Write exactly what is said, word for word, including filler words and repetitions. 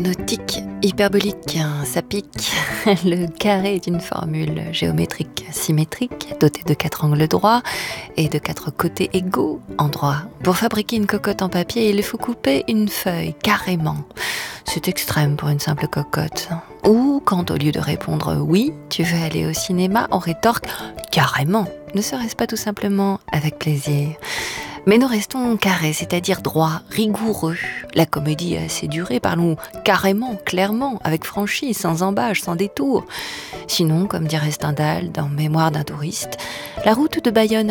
nautique, hyperbolique, ça pique. Le carré est une formule géométrique symétrique, dotée de quatre angles droits et de quatre côtés égaux en droit. Pour fabriquer une cocotte en papier, il faut couper une feuille carrément. C'est extrême pour une simple cocotte. Ou quand, au lieu de répondre « oui, tu veux aller au cinéma », on rétorque « carrément ». Ne serait-ce pas tout simplement avec plaisir ? Mais nous restons carrés, c'est-à-dire droits, rigoureux. La comédie a assez duré, parlons carrément, clairement, avec franchise, sans embâche, sans détour. Sinon, comme dirait Stendhal dans Mémoire d'un touriste, la route de Bayonne